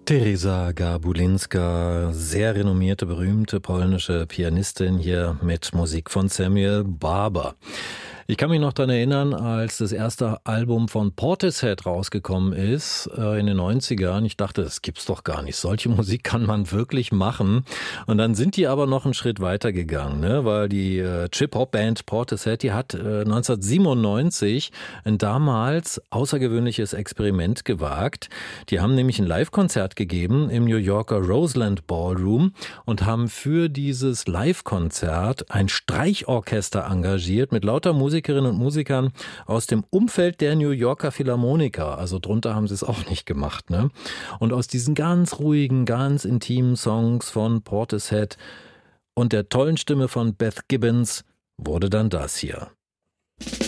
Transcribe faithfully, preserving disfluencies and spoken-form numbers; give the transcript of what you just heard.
Teresa Garbulinska, sehr renommierte, berühmte polnische Pianistin, hier mit Musik von Samuel Barber. Ich kann mich noch daran erinnern, als das erste Album von Portishead rausgekommen ist, äh, in den neunzigern. Ich dachte, das gibt's doch gar nicht. Solche Musik kann man wirklich machen. Und dann sind die aber noch einen Schritt weiter gegangen, ne? Weil die äh, Trip-Hop-Band Portishead, die hat äh, neunzehnhundertsiebenundneunzig ein damals außergewöhnliches Experiment gewagt. Die haben nämlich ein Live-Konzert gegeben im New Yorker Roseland Ballroom und haben für dieses Live-Konzert ein Streichorchester engagiert mit lauter Musikerinnen und Musikern aus dem Umfeld der New Yorker Philharmoniker. Also drunter haben sie es auch nicht gemacht, ne? Und aus diesen ganz ruhigen, ganz intimen Songs von Portishead und der tollen Stimme von Beth Gibbons wurde dann das hier.